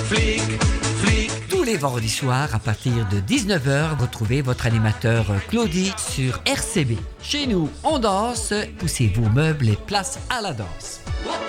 Flic, flic. Tous les vendredis soirs, à partir de 19h, retrouvez votre animateur Claudie sur RCB. Chez nous, on danse, poussez vos meubles et place à la danse.